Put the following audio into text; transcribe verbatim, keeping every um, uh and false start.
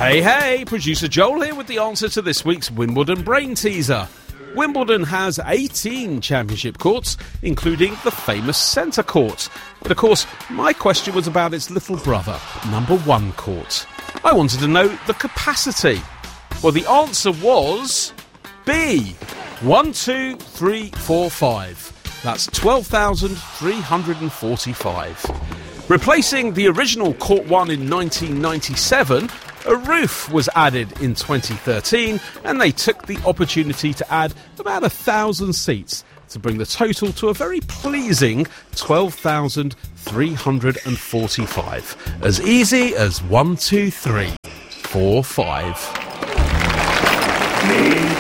Hey, hey, producer Joel here with the answer to this week's Wimbledon Brain Teaser. Wimbledon has eighteen championship courts, including the famous centre court. But of course, my question was about its little brother, number one court. I wanted to know the capacity. Well, the answer was B, one, two, three, four, five. That's twelve thousand three hundred forty-five. Replacing the original Court one in nineteen ninety-seven, a roof was added in twenty thirteen, and they took the opportunity to add about a thousand seats to bring the total to a very pleasing twelve thousand three hundred forty-five. As easy as one, two, three, four, five.